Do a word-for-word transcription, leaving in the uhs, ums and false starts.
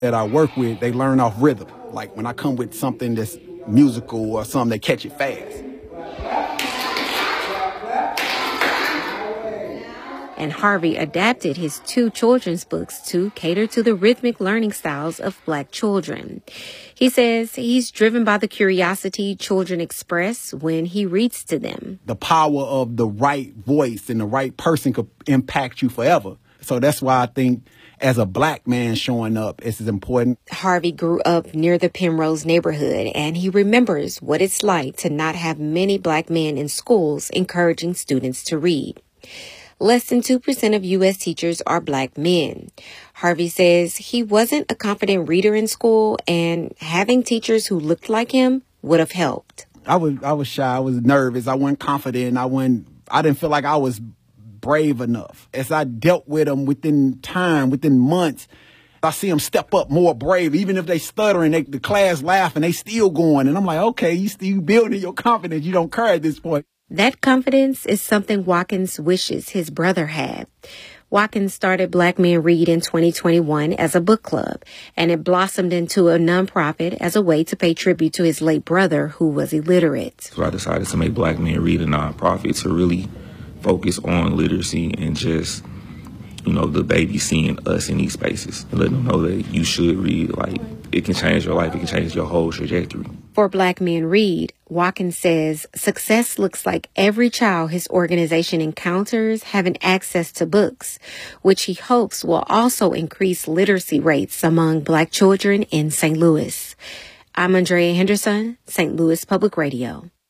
that I work with, they learn off rhythm. Like when I come with something that's musical or something, they catch it fast. And Harvey adapted his two children's books to cater to the rhythmic learning styles of Black children. He says he's driven by the curiosity children express when he reads to them. The power of the right voice and the right person could impact you forever. So that's why I think as a Black man showing up, it's important. Harvey grew up near the Penrose neighborhood, and he remembers what it's like to not have many Black men in schools encouraging students to read. Less than two percent of U S teachers are Black men. Harvey says he wasn't a confident reader in school, and having teachers who looked like him would have helped. I was I was shy. I was nervous. I wasn't confident. I wasn't. I didn't feel like I was brave enough. As I dealt with them within time, within months, I see them step up more brave. Even if they stuttering, they, the class laughing, they still going. And I'm like, okay, you still building your confidence. You don't care at this point. That confidence is something Watkins wishes his brother had. Watkins started Black Men Read in twenty twenty-one as a book club, and it blossomed into a nonprofit as a way to pay tribute to his late brother, who was illiterate. So I decided to make Black Men Read a nonprofit to really focus on literacy and just, you know, the baby seeing us in these spaces and letting them know that you should read. Like, it can change your life. It can change your whole trajectory. For Black Men Read, Watkins says success looks like every child his organization encounters having access to books, which he hopes will also increase literacy rates among Black children in Saint Louis. I'm Andrea Henderson, Saint Louis Public Radio.